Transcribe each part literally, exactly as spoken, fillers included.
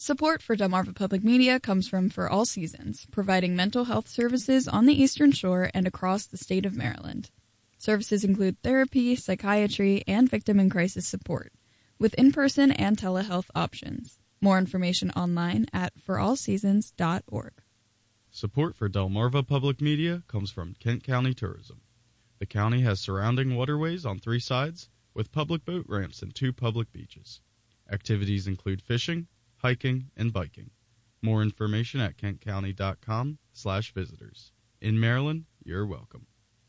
Support for Delmarva Public Media comes from For All Seasons, providing mental health services on the Eastern Shore and across the state of Maryland. Services include therapy, psychiatry, and victim and crisis support, with in-person and telehealth options. More information online at for all seasons dot org. Support for Delmarva Public Media comes from Kent County Tourism. The county has surrounding waterways on three sides, with public boat ramps and two public beaches. Activities include fishing, hiking, and biking. More information at kentcounty.com slash visitors. In Maryland, you're welcome.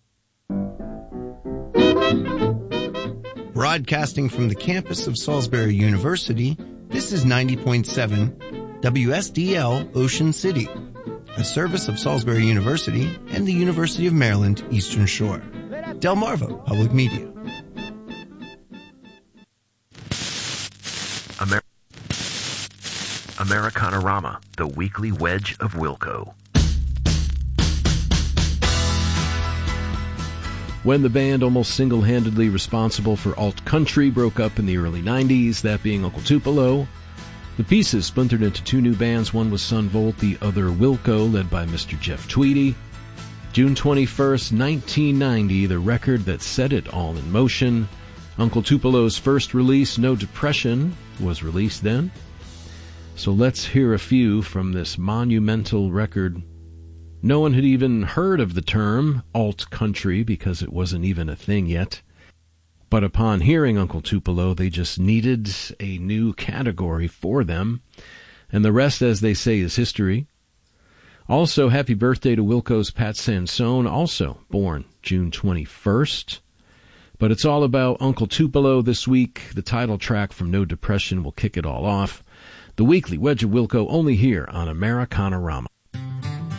Broadcasting from the campus of Salisbury University, this is ninety point seven W S D L Ocean City, a service of Salisbury University and the University of Maryland Eastern Shore. Delmarva Public Media. Amer- Americanarama, the weekly wedge of Wilco. When the band almost single-handedly responsible for alt-country broke up in the early nineties, that being Uncle Tupelo, the pieces splintered into two new bands. One was Son Volt, the other Wilco, led by Mister Jeff Tweedy. June twenty-first, nineteen ninety, the record that set it all in motion. Uncle Tupelo's first release, No Depression, was released then. So let's hear a few from this monumental record. No one had even heard of the term alt-country because it wasn't even a thing yet. But upon hearing Uncle Tupelo, they just needed a new category for them. And the rest, as they say, is history. Also, happy birthday to Wilco's Pat Sansone, also born June twenty-first. But it's all about Uncle Tupelo this week. The title track from No Depression will kick it all off. The weekly Wedge of Wilco, only here on Americanarama.